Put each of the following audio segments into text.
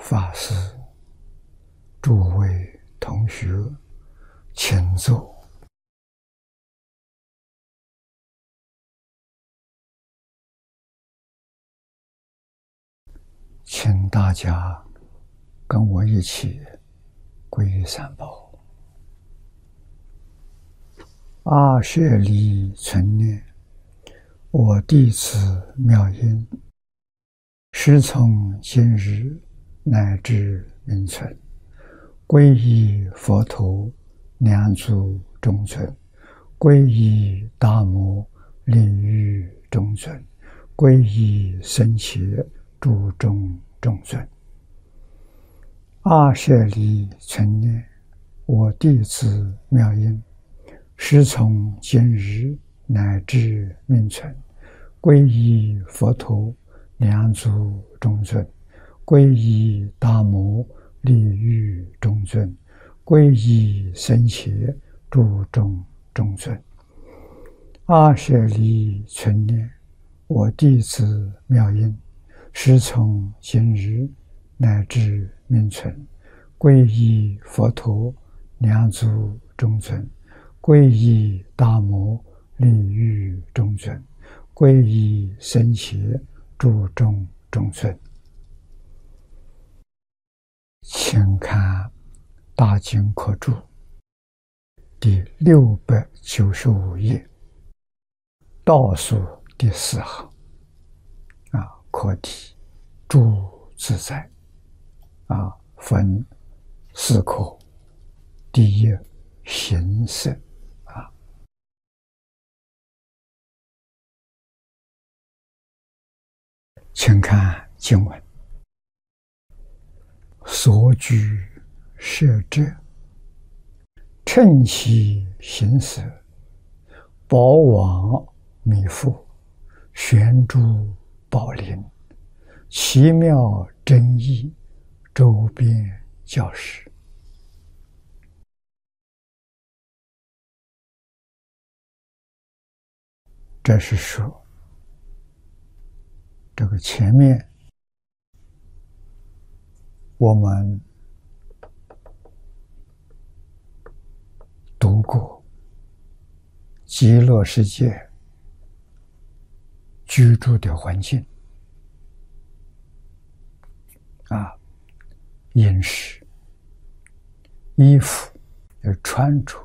法师、诸位同学，请坐。请大家跟我一起皈依三宝。阿舍离存念，我弟子妙音，师从今日乃至明存，皈依佛陀两足中尊，皈依大摩利欲中尊，皈依僧伽诸众中尊。阿舍离存念，我弟子妙音，师从今日乃至明存，皈依佛陀两足中尊，皈依大摩利欲中尊，皈依僧伽诸众中尊。阿舍离存念，我弟子妙音，师从今日乃至明存，皈依佛陀两足中尊，皈依大摩利欲中尊，皈依僧伽诸众中尊。请看大经课注第695页倒数第4行课题诸自在分4课。第一，形色请看经文：所居舍者，称其形色，宝王弥覆，悬诸宝林，奇妙真义，周边教室。这是说这个前面我们读过极乐世界居住的环境饮食、衣服的穿着。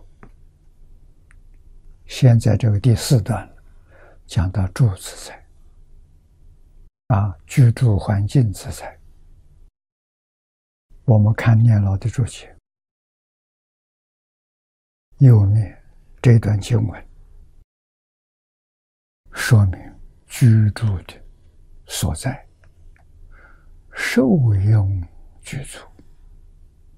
现在这个第4段讲到住自在居住环境自在。我们看念老的注解，右面这段经文说明居住的所在，受用居住。